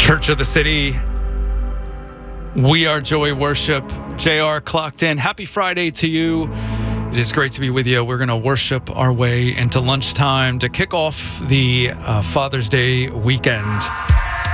Church of the City. We are Joy Worship. JR clocked in. Happy Friday to you. It is great to be with you. We're going to worship our way into lunchtime to kick off the Father's Day weekend.